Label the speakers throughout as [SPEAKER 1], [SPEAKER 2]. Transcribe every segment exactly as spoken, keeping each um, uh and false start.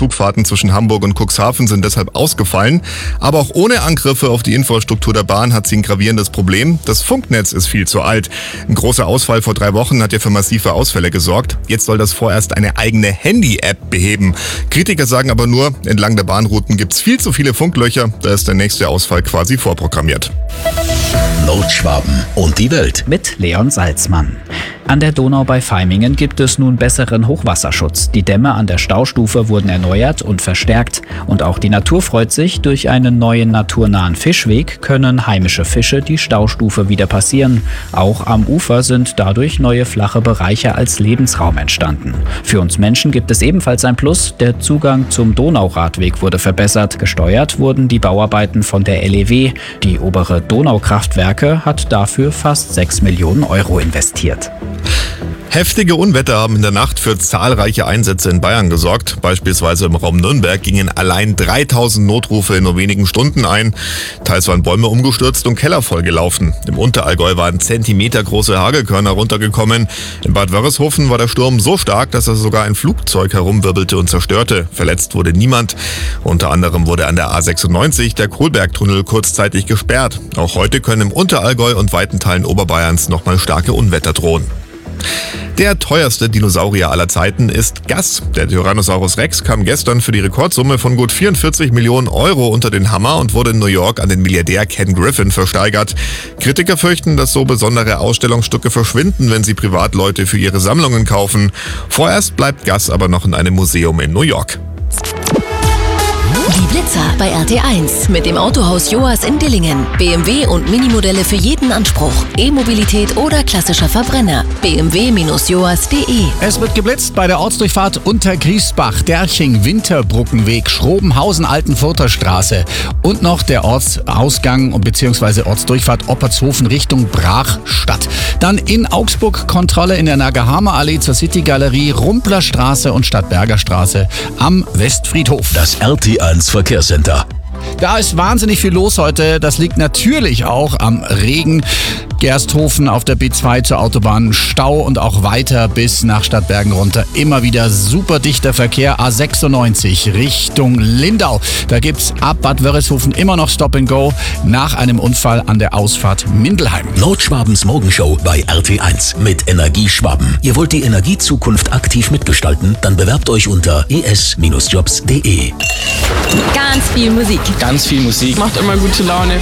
[SPEAKER 1] Zugfahrten zwischen Hamburg und Cuxhaven sind deshalb ausgefallen. Aber auch ohne Angriffe auf die Infrastruktur der Bahn hat sie ein gravierendes Problem. Das Funknetz ist viel zu alt. Ein großer Ausfall vor drei Wochen hat ja für massive Ausfälle gesorgt. Jetzt soll das vorerst eine eigene Handy-App beheben. Kritiker sagen aber nur, entlang der Bahnrouten gibt es viel zu viele Funklöcher. Da ist der nächste Ausfall quasi vorprogrammiert.
[SPEAKER 2] Nordschwaben und die Welt
[SPEAKER 3] mit Leon Salzmann. An der Donau bei Vaimingen gibt es nun besseren Hochwasserschutz. Die Dämme an der Staustufe wurden erneuert und verstärkt. Und auch die Natur freut sich. Durch einen neuen naturnahen Fischweg können heimische Fische die Staustufe wieder passieren. Auch am Ufer sind dadurch neue flache Bereiche als Lebensraum entstanden. Für uns Menschen gibt es ebenfalls ein Plus. Der Zugang zum Donauradweg wurde verbessert. Gesteuert wurden die Bauarbeiten von der L E W. Die obere Donaukraftwerke hat dafür fast sechs Millionen Euro investiert.
[SPEAKER 1] Heftige Unwetter haben in der Nacht für zahlreiche Einsätze in Bayern gesorgt. Beispielsweise im Raum Nürnberg gingen allein dreitausend Notrufe in nur wenigen Stunden ein. Teils waren Bäume umgestürzt und Keller vollgelaufen. Im Unterallgäu waren zentimetergroße Hagelkörner runtergekommen. In Bad Wörishofen war der Sturm so stark, dass er sogar ein Flugzeug herumwirbelte und zerstörte. Verletzt wurde niemand. Unter anderem wurde an der A sechsundneunzig der Kohlbergtunnel kurzzeitig gesperrt. Auch heute können im Unterallgäu und weiten Teilen Oberbayerns nochmal starke Unwetter drohen. Der teuerste Dinosaurier aller Zeiten ist Gus. Der Tyrannosaurus Rex kam gestern für die Rekordsumme von gut vierundvierzig Millionen Euro unter den Hammer und wurde in New York an den Milliardär Ken Griffin versteigert. Kritiker fürchten, dass so besondere Ausstellungsstücke verschwinden, wenn sie Privatleute für ihre Sammlungen kaufen. Vorerst bleibt Gus aber noch in einem Museum in New York.
[SPEAKER 4] Die Blitzer bei R T eins mit dem Autohaus Joas in Dillingen. B M W und Minimodelle für jeden Anspruch. E-Mobilität oder klassischer Verbrenner. b m w Bindestrich joas Punkt de.
[SPEAKER 5] Es wird geblitzt bei der Ortsdurchfahrt Untergriesbach, Derching, Winterbrückenweg, Schrobenhausen, Altenfurter Straße und noch der Ortsausgang bzw. Ortsdurchfahrt Oppertshofen Richtung Brachstadt. Dann in Augsburg Kontrolle in der Nagahama Allee zur City-Galerie, Rumplerstraße und Stadtberger Straße am Westfriedhof.
[SPEAKER 2] Das R T eins Verkehrscenter.
[SPEAKER 5] Da ist wahnsinnig viel los heute. Das liegt natürlich auch am Regen. Gersthofen auf der B zwei zur Autobahn, Stau und auch weiter bis nach Stadtbergen runter. Immer wieder super dichter Verkehr. A sechsundneunzig Richtung Lindau. Da gibt's ab Bad Wörishofen immer noch Stop and Go nach einem Unfall an der Ausfahrt Mindelheim.
[SPEAKER 2] Nordschwabens Morgenshow bei R T eins mit Energieschwaben. Ihr wollt die Energiezukunft aktiv mitgestalten? Dann bewerbt euch unter e s Bindestrich jobs Punkt de.
[SPEAKER 4] Ganz viel Musik.
[SPEAKER 6] Ganz viel Musik. Macht immer gute Laune.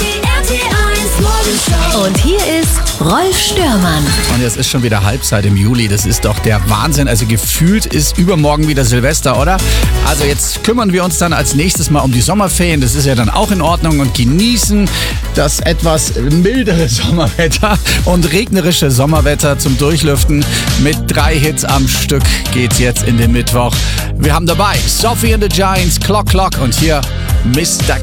[SPEAKER 4] Und hier ist Rolf Störmann.
[SPEAKER 5] Und jetzt ist schon wieder Halbzeit im Juli. Das ist doch der Wahnsinn. Also gefühlt ist übermorgen wieder Silvester, oder? Also jetzt kümmern wir uns dann als nächstes mal um die Sommerferien. Das ist ja dann auch in Ordnung und genießen das etwas mildere Sommerwetter und regnerische Sommerwetter zum Durchlüften. Mit drei Hits am Stück geht's jetzt in den Mittwoch. Wir haben dabei Sophie and the Giants, Clock Clock und hier Mister